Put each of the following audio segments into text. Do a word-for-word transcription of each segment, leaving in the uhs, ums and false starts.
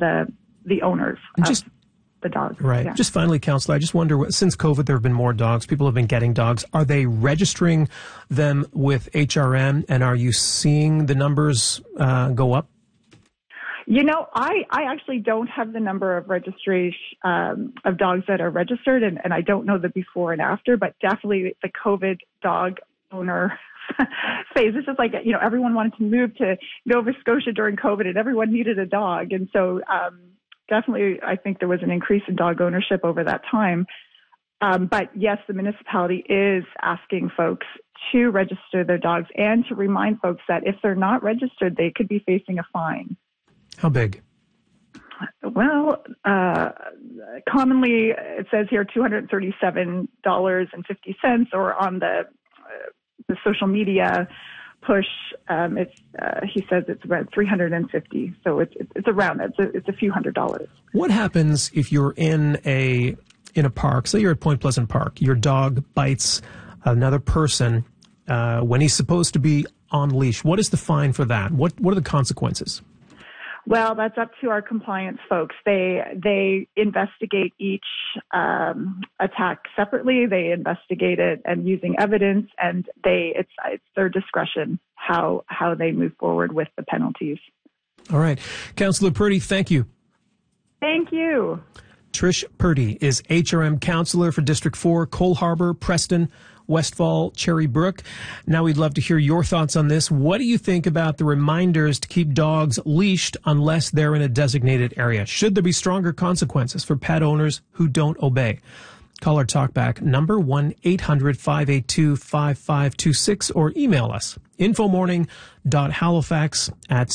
the the owners and of just, the dogs. Right. Yeah. Just finally, Counselor, I just wonder, since COVID, there have been more dogs. People have been getting dogs. Are they registering them with H R M, and are you seeing the numbers uh, go up? You know, I, I actually don't have the number of registration um, of dogs that are registered, and, and I don't know the before and after, but definitely the COVID dog owner phase. It's just like, you know, everyone wanted to move to Nova Scotia during COVID, and everyone needed a dog. And so um, definitely I think there was an increase in dog ownership over that time. Um, but yes, the municipality is asking folks to register their dogs and to remind folks that if they're not registered, they could be facing a fine. How big? Well, uh, commonly it says here two hundred thirty-seven dollars and fifty cents, or on the uh, the social media push, um, it's uh, he says it's around three hundred fifty dollars. So it's it's around it's a, it's a few hundred dollars. What happens if you're in a in a park? Say you're at Point Pleasant Park. Your dog bites another person uh, when he's supposed to be on leash. What is the fine for that? What what are the consequences? Well, that's up to our compliance folks. They they investigate each um, attack separately. They investigate it and using evidence, and they it's it's their discretion how how they move forward with the penalties. All right, Councillor Purdy, thank you. Thank you. Trish Purdy is H R M councillor for District four, Cole Harbour, Preston, Westfall, Cherry Brook. Now we'd love to hear your thoughts on this. What do you think about the reminders to keep dogs leashed unless they're in a designated area? Should there be stronger consequences for pet owners who don't obey? Call our talkback number one eight hundred five eight two five five two six or email us infomorning.halifax at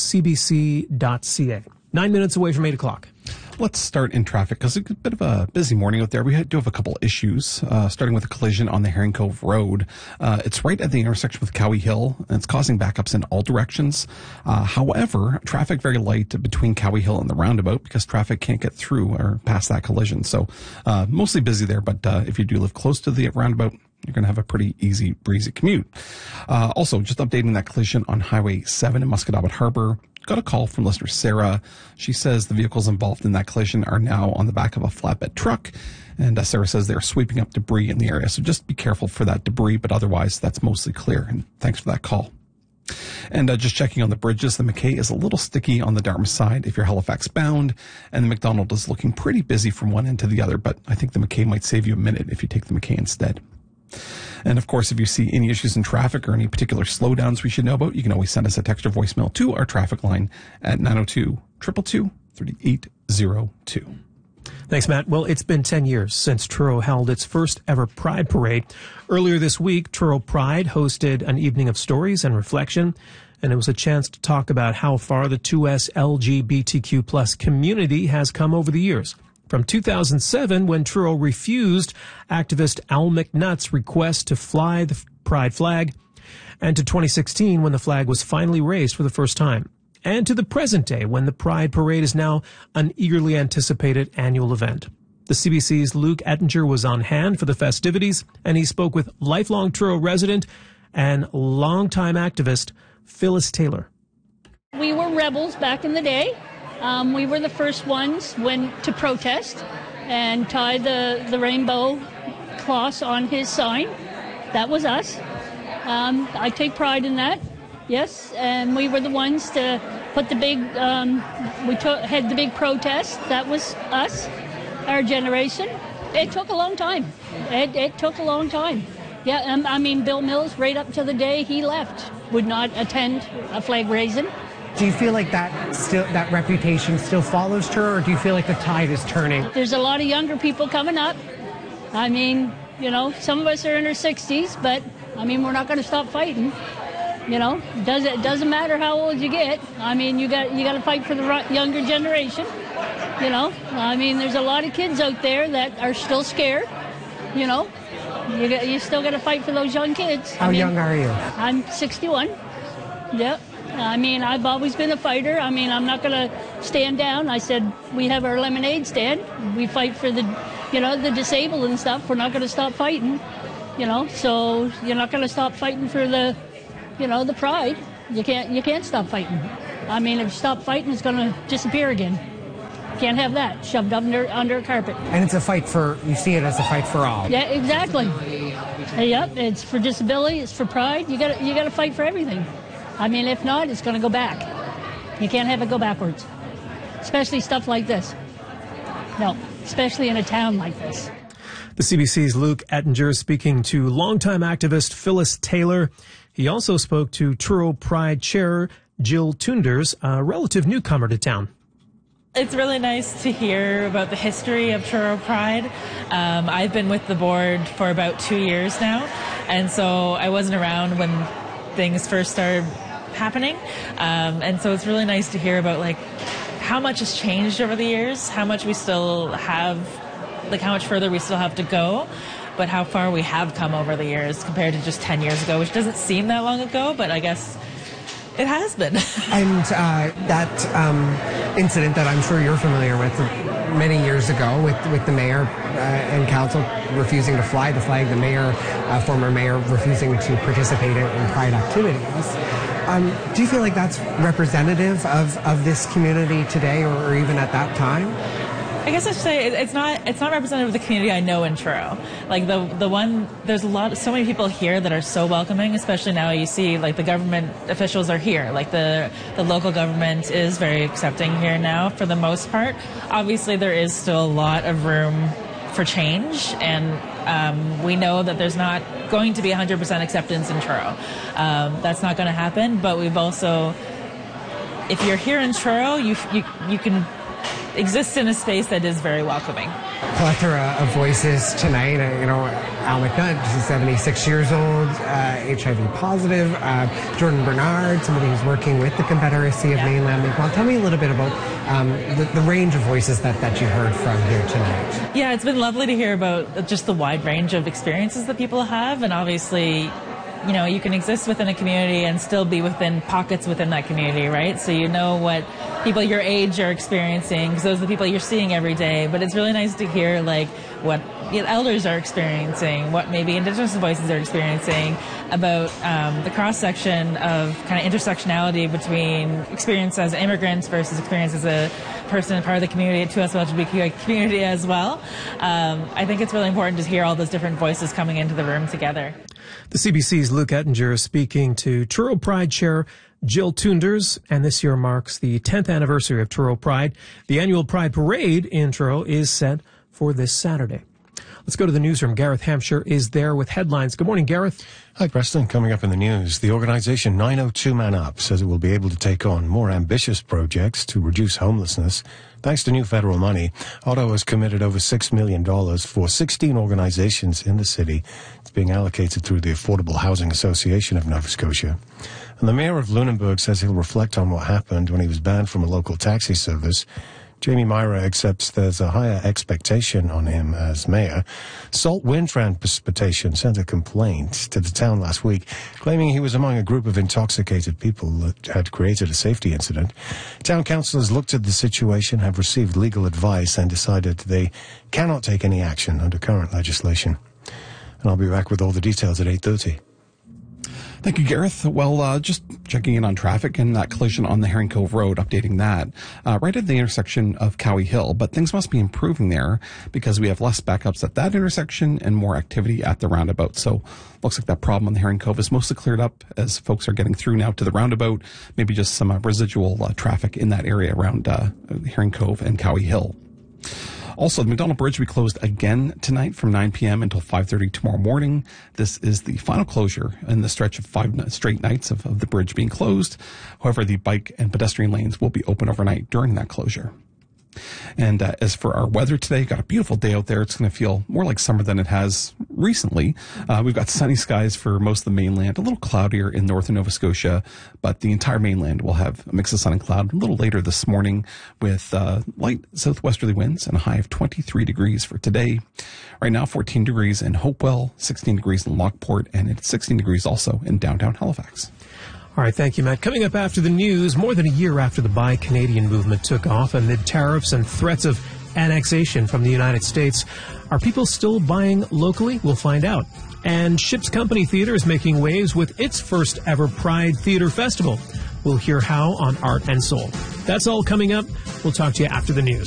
cbc.ca. Nine minutes away from eight o'clock. Let's start in traffic because it's a bit of a busy morning out there. We do have a couple issues, uh, starting with a collision on the Herring Cove Road. Uh, it's right at the intersection with Cowie Hill, and it's causing backups in all directions. Uh, however, traffic very light between Cowie Hill and the roundabout because traffic can't get through or past that collision. So uh, mostly busy there, but uh, if you do live close to the roundabout, you're going to have a pretty easy, breezy commute. Uh, also, just updating that collision on Highway seven in Musquodoboit Harbor. Got a call from listener Sarah. She says the vehicles involved in that collision are now on the back of a flatbed truck. And uh, Sarah says they're sweeping up debris in the area. So just be careful for that debris, but otherwise that's mostly clear. And thanks for that call. And uh, just checking on the bridges, the McKay is a little sticky on the Dartmouth side if you're Halifax bound, and the McDonald is looking pretty busy from one end to the other, but I think the McKay might save you a minute if you take the McKay instead. And of course, if you see any issues in traffic or any particular slowdowns we should know about, you can always send us a text or voicemail to our traffic line at nine oh two, two two two, three eight oh two. Thanks, Matt. Well, it's been ten years since Truro held its first ever Pride Parade. Earlier this week, Truro Pride hosted an evening of stories and reflection, and it was a chance to talk about how far the two S L G B T Q plus community has come over the years. From two thousand seven, when Truro refused activist Al McNutt's request to fly the Pride flag, and to twenty sixteen, when the flag was finally raised for the first time, and to the present day, when the Pride Parade is now an eagerly anticipated annual event. The C B C's Luke Ettinger was on hand for the festivities, and he spoke with lifelong Truro resident and longtime activist Phyllis Taylor. We were rebels back in the day. Um, we were the first ones when to protest and tie the, the rainbow cross on his sign. That was us. Um, I take pride in that, yes. And we were the ones to put the big, um, we took, had the big protest. That was us, our generation. It took a long time. It, it took a long time. Yeah, um, I mean, Bill Mills, right up to the day he left, would not attend a flag raising. Do you feel like that still that reputation still follows Truro, or do you feel like the tide is turning? There's a lot of younger people coming up. I mean, you know, some of us are in our sixties, but I mean, we're not going to stop fighting. You know, does it doesn't matter how old you get. I mean, you got you got to fight for the younger generation. You know, I mean, there's a lot of kids out there that are still scared. You know, you got, you still got to fight for those young kids. How I mean, young are you? I'm sixty-one. Yep. I mean, I've always been a fighter. I mean, I'm not going to stand down. I said, we have our lemonade stand. We fight for the, you know, the disabled and stuff. We're not going to stop fighting, you know. So you're not going to stop fighting for the, you know, the pride. You can't, you can't stop fighting. I mean, if you stop fighting, it's going to disappear again. Can't have that shoved under under a carpet. And it's a fight for, you see it as a fight for all. Yeah, exactly. Yep, it's for disability, it's for pride. You got you got to fight for everything. I mean, if not, it's going to go back. You can't have it go backwards, especially stuff like this. No, especially in a town like this. The C B C's Luke Ettinger speaking to longtime activist Phyllis Taylor. He also spoke to Truro Pride Chair Jill Tunders, a relative newcomer to town. It's really nice to hear about the history of Truro Pride. Um, I've been with the board for about two years now, and so I wasn't around when things first started happening. Um, and so it's really nice to hear about like how much has changed over the years, how much we still have, like how much further we still have to go, but how far we have come over the years compared to just ten years ago, which doesn't seem that long ago, but I guess it has been. And uh, that um, incident that I'm sure you're familiar with many years ago with, with the mayor uh, and council refusing to fly the flag, the mayor, uh, former mayor, refusing to participate in, in Pride activities. Um, do you feel like that's representative of, of this community today or, or even at that time? I guess I should say it's not it's not representative of the community I know in Truro. Like the the one, there's a lot, so many people here that are so welcoming, especially now you see like the government officials are here. Like the the local government is very accepting here now for the most part. Obviously there is still a lot of room for change, and um, we know that there's not going to be one hundred percent acceptance in Truro. Um, that's not going to happen, but we've also, if you're here in Truro, you you you can exists in a space that is very welcoming. Plethora of voices tonight. Uh, you know, Al McNutt, she's seventy-six years old, uh, H I V positive. Uh, Jordan Bernard, somebody who's working with the Confederacy of yeah. Mainland Mi'kmaq. Tell me a little bit about um, the, the range of voices that, that you heard from here tonight. Yeah, it's been lovely to hear about just the wide range of experiences that people have, and obviously, you know, you can exist within a community and still be within pockets within that community, right? So you know what people your age are experiencing, because those are the people you're seeing every day. But it's really nice to hear, like, what you know, elders are experiencing, what maybe Indigenous voices are experiencing, about um, the cross-section of kind of intersectionality between experience as immigrants versus experience as a person and part of the community, to us L G B T Q community as well. Um, I think it's really important to hear all those different voices coming into the room together. The C B C's Luke Ettinger speaking to Truro Pride Chair Jill Tunders, and this year marks the tenth anniversary of Truro Pride. The annual Pride Parade in Truro is set for this Saturday. Let's go to the newsroom. Gareth Hampshire is there with headlines. Good morning, Gareth. Hi, Preston. Coming up in the news, the organisation nine oh two Man Up says it will be able to take on more ambitious projects to reduce homelessness. Thanks to new federal money, Ottawa has committed over six million dollars for sixteen organisations in the city. It's being allocated through the Affordable Housing Association of Nova Scotia. And the mayor of Lunenburg says he'll reflect on what happened when he was banned from a local taxi service. Jamie Myra accepts there's a higher expectation on him as mayor. Salt wind precipitation sent a complaint to the town last week, claiming he was among a group of intoxicated people that had created a safety incident. Town councillors looked at the situation, have received legal advice, and decided they cannot take any action under current legislation. And I'll be back with all the details at eight thirty. Thank you, Gareth. Well, uh, just checking in on traffic and that collision on the Herring Cove Road, updating that, uh, right at the intersection of Cowie Hill. But things must be improving there because we have less backups at that intersection and more activity at the roundabout. So looks like that problem on the Herring Cove is mostly cleared up as folks are getting through now to the roundabout. Maybe just some uh, residual uh, traffic in that area around uh, Herring Cove and Cowie Hill. Also, the McDonald Bridge will be closed again tonight from nine p.m. until five thirty tomorrow morning. This is the final closure in the stretch of five straight nights of, of the bridge being closed. However, the bike and pedestrian lanes will be open overnight during that closure. And uh, as for our weather today, got a beautiful day out there. It's going to feel more like summer than it has recently. Uh, we've got sunny skies for most of the mainland, a little cloudier in northern Nova Scotia, but the entire mainland will have a mix of sun and cloud a little later this morning with uh, light southwesterly winds and a high of twenty-three degrees for today. Right now, fourteen degrees in Hopewell, sixteen degrees in Lockport, and it's sixteen degrees also in downtown Halifax. All right, thank you, Matt. Coming up after the news, more than a year after the Buy Canadian movement took off amid tariffs and threats of annexation from the United States, are people still buying locally? We'll find out. And Ships Company Theatre is making waves with its first ever Pride Theatre Festival. We'll hear how on Art and Soul. That's all coming up. We'll talk to you after the news.